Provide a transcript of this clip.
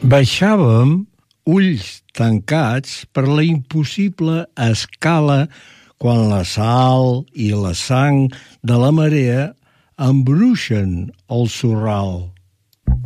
Baixàvem, ulls tancats, per la impossible escala quan la sal i la sang de la marea embruixen el sorral.